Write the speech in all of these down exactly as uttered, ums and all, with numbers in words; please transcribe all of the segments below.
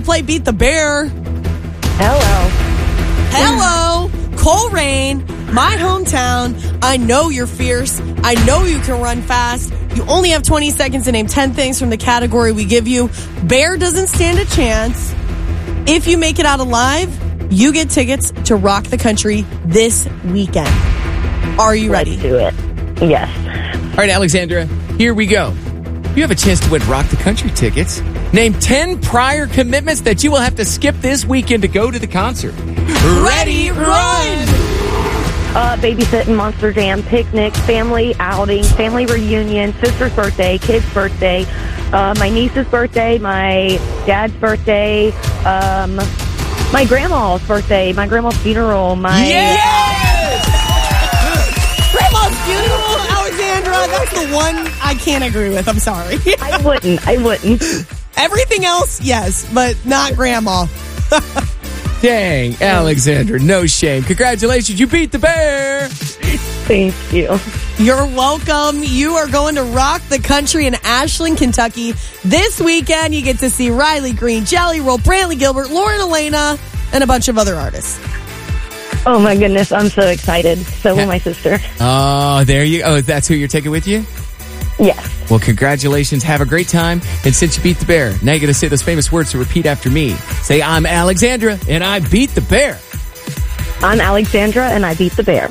play Beat the Bear. Hello. Hello, Coleraine, my hometown. I know you're fierce. I know you can run fast. You only have twenty seconds to name ten things from the category we give you. Bear doesn't stand a chance. If you make it out alive, you get tickets to Rock the Country this weekend. Are you ready? Let's do it. Yes. All right, Alexandra, here we go. You have a chance to win Rock the Country tickets. Name ten prior commitments that you will have to skip this weekend to go to the concert. Ready, run! Uh, babysitting, Monster Jam, picnic, family outing, family reunion, sister's birthday, kid's birthday, uh, my niece's birthday, my dad's birthday, um, my grandma's birthday, my grandma's funeral, my... Yes! Grandma's funeral, Alexandra. That's the one I can't agree with. I'm sorry. I wouldn't. I wouldn't. Everything else, yes, but not grandma. Dang, Alexandra, no shame. Congratulations, you beat the bear. Thank you. You're welcome. You are going to Rock the Country in Ashland, Kentucky. This weekend, you get to see Riley Green, Jelly Roll, Brantley Gilbert, Lauren Elena, and a bunch of other artists. Oh, my goodness. I'm so excited. So will my sister. Oh, there you go. Oh, that's who you're taking with you? Yes. Well, congratulations. Have a great time. And since you beat the bear, now you got to say those famous words to repeat after me. Say, I'm Alexandra, and I beat the bear. I'm Alexandra, and I beat the bear.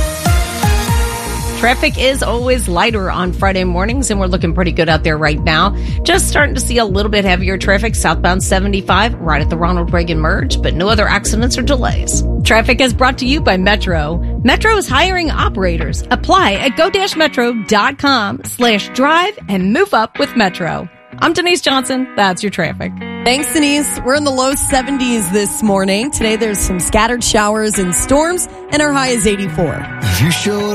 Traffic is always lighter on Friday mornings, and we're looking pretty good out there right now. Just starting to see a little bit heavier traffic southbound seventy-five right at the Ronald Reagan merge, but no other accidents or delays. Traffic is brought to you by Metro. Metro is hiring operators. Apply at go-metro.com slash drive and move up with Metro. I'm Denise Johnson. That's your traffic. Thanks, Denise. We're in the low seventies this morning. Today, there's some scattered showers and storms, and our high is eighty-four. You sure